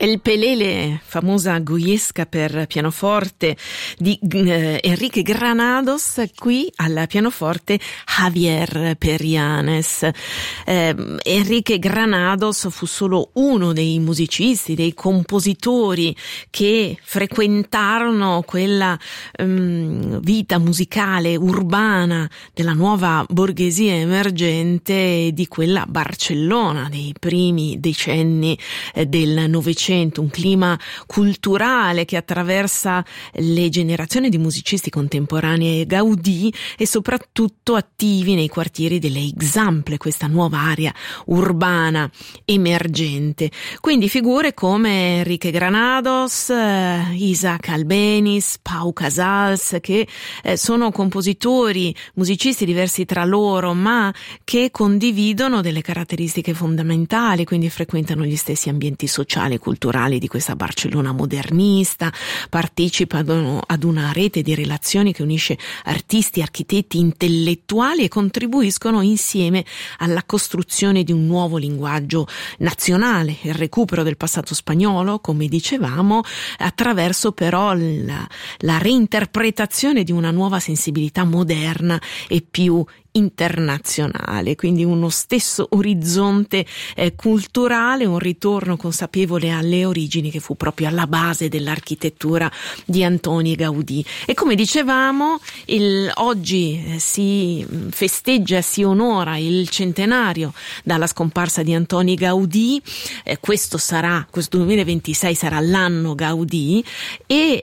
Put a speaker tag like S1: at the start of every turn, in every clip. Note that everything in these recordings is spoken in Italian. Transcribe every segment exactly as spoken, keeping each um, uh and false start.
S1: El Pelele, famosa goyesca per pianoforte di eh, Enrique Granados, qui al pianoforte Javier Perianes. Eh, Enrique Granados fu solo uno dei musicisti, dei compositori che frequentarono quella um, vita musicale urbana della nuova borghesia emergente di quella Barcellona dei primi decenni eh, del Novecento. Un clima culturale che attraversa le generazioni di musicisti contemporanei e Gaudì e soprattutto attivi nei quartieri delle Eixample, questa nuova area urbana emergente. Quindi figure come Enrique Granados, eh, Isaac Albéniz, Pau Casals, che eh, sono compositori, musicisti diversi tra loro, ma che condividono delle caratteristiche fondamentali, quindi frequentano gli stessi ambienti sociali e culturali di questa Barcellona modernista, partecipano ad una rete di relazioni che unisce artisti, architetti, intellettuali e contribuiscono insieme alla costruzione di un nuovo linguaggio nazionale, il recupero del passato spagnolo, come dicevamo, attraverso però la, la reinterpretazione di una nuova sensibilità moderna e più internazionale, quindi uno stesso orizzonte eh, culturale, un ritorno consapevole alle origini che fu proprio alla base dell'architettura di Antoni Gaudì. E come dicevamo, il, oggi eh, si festeggia, si onora il centenario dalla scomparsa di Antoni Gaudì, eh, questo sarà, questo duemilaventisei sarà l'anno Gaudì e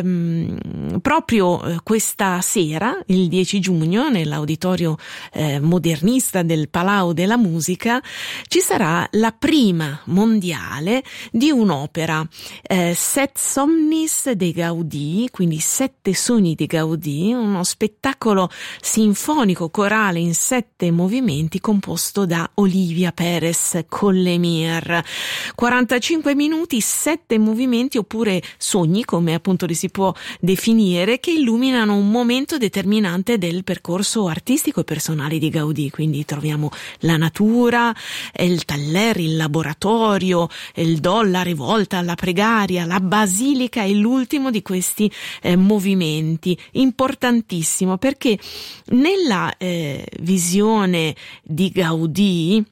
S1: ehm, proprio eh, questa sera, il dieci giugno, nell'auditorio Eh, modernista del Palau della Musica ci sarà la prima mondiale di un'opera, eh, Set Somnis de Gaudì, quindi Sette sogni di Gaudì, uno spettacolo sinfonico corale in sette movimenti composto da Olivia Pérez Collemir. quarantacinque minuti, sette movimenti oppure sogni, come appunto li si può definire, che illuminano un momento determinante del percorso artistico e personali di Gaudì. Quindi troviamo la natura, il taller, il laboratorio, il do, la rivolta, la pregaria, la basilica e l'ultimo di questi eh, movimenti. Importantissimo perché nella eh, visione di Gaudì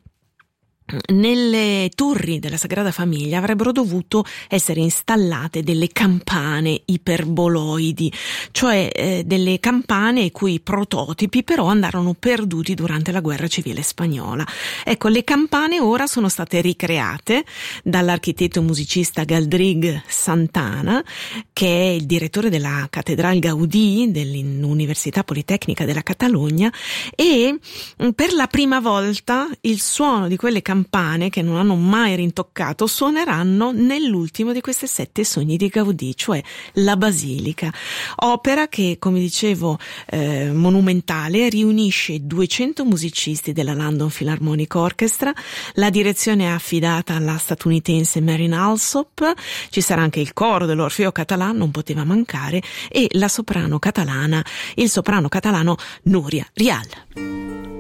S1: nelle torri della Sagrada Famiglia avrebbero dovuto essere installate delle campane iperboloidi, cioè eh, delle campane i cui prototipi però andarono perduti durante la guerra civile spagnola. Ecco, le campane ora sono state ricreate dall'architetto e musicista Galdrig Santana, che è il direttore della Catedral Gaudì dell'Università Politecnica della Catalogna, e per la prima volta il suono di quelle campane campane che non hanno mai rintoccato suoneranno nell'ultimo di queste sette sogni di Gaudì, cioè la Basilica, opera che, come dicevo, eh, monumentale, riunisce duecento musicisti della London Philharmonic Orchestra. La direzione è affidata alla statunitense Marin Alsop, ci sarà anche il coro dell'Orfeo Català, non poteva mancare, e la soprano catalana, il soprano catalano Núria Rial.